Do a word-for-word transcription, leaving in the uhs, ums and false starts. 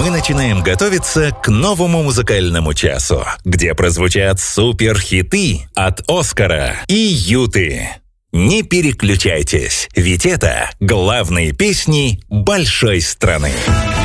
мы начинаем готовиться к новому музыкальному часу, где прозвучат суперхиты от Оскара и Юты. Не переключайтесь, ведь это главные песни большой страны.